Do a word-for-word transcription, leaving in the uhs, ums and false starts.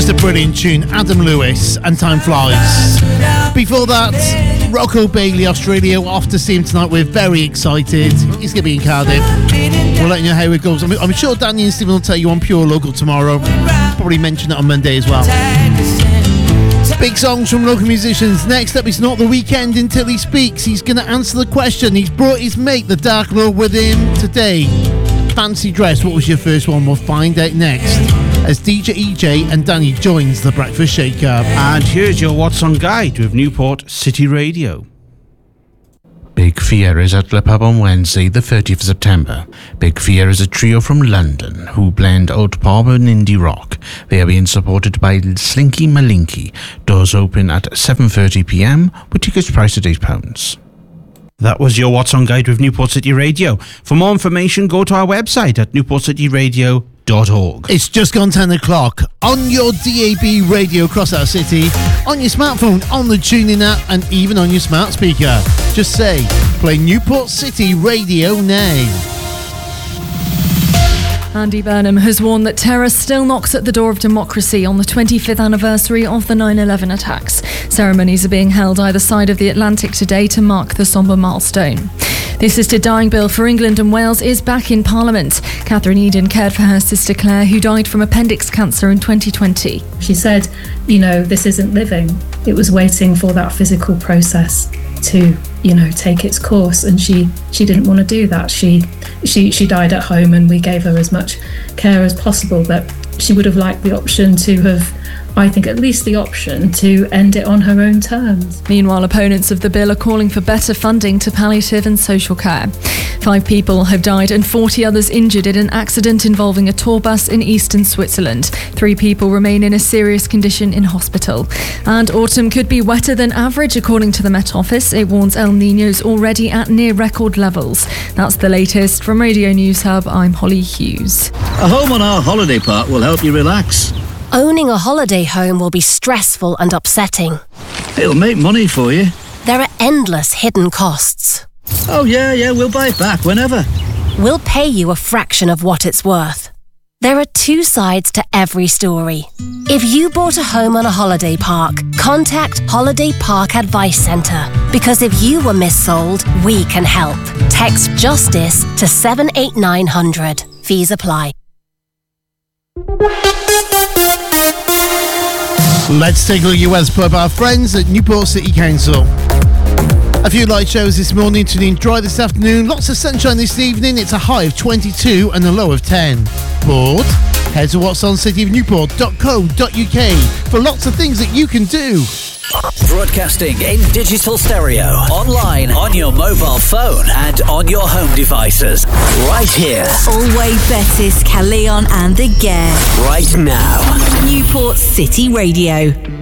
Just a brilliant tune, Adam Lewis and Time Flies. Before that, Rocco Bailey, Australia, off to see him tonight. We're very excited. He's going to be in Cardiff. We'll let you know how it goes. I'm, I'm sure Danny and Stephen will tell you on Pure Local tomorrow. Probably mention it on Monday as well. Big songs from local musicians. Next up, it's not the weekend until he speaks. He's going to answer the question. He's brought his mate, the Dark Lord, with him today. Fancy dress, what was your first one? We'll find out next as D J E J and Danny joins the Breakfast Shake Up. And here's your What's On Guide with Newport City Radio. Big Fear is at the pub on Wednesday, the thirtieth of September. Big Fear is a trio from London who blend old pop and indie rock. They are being supported by Slinky Malinky. Doors open at seven thirty p m with tickets priced at eight pounds. That was your What's On Guide with Newport City Radio. For more information, go to our website at newport city radio dot org. It's just gone ten o'clock. On your D A B radio across our city, on your smartphone, on the TuneIn app, and even on your smart speaker. Just say, play Newport City Radio now. Andy Burnham has warned that terror still knocks at the door of democracy on the twenty-fifth anniversary of the nine eleven attacks. Ceremonies are being held either side of the Atlantic today to mark the sombre milestone. The assisted dying bill for England and Wales is back in Parliament. Catherine Eden cared for her sister Claire, who died from appendix cancer in twenty twenty. She said, you know, this isn't living. It was waiting for that physical process to, you know, take its course, and she she didn't want to do that. She she she died at home, and we gave her as much care as possible, but she would have liked the option to have, I think, at least the option to end it on her own terms. Meanwhile, opponents of the bill are calling for better funding to palliative and social care. Five people have died and forty others injured in an accident involving a tour bus in eastern Switzerland. Three people remain in a serious condition in hospital. And autumn could be wetter than average, according to the Met Office. It warns El Niño's already at near record levels. That's the latest from Radio News Hub. I'm Holly Hughes. A home on our holiday park will help you relax. Owning a holiday home will be stressful and upsetting. It'll make money for you. There are endless hidden costs. Oh yeah, yeah, we'll buy it back whenever. We'll pay you a fraction of what it's worth. There are two sides to every story. If you bought a home on a holiday park, contact Holiday Park Advice Centre. Because if you were missold, we can help. Text JUSTICE to seven eight nine hundred. Fees apply. Let's take a look at U S pub, our friends at Newport City Council. A few light shows this morning, turning dry this afternoon, lots of sunshine this evening. It's a high of twenty-two and a low of ten. Bored? Head to what's on city of newport dot co dot u k for lots of things that you can do. Broadcasting in digital stereo, online, on your mobile phone and on your home devices. Right here. Always Bettis, Caleon and the Gare. Right now. Newport City Radio.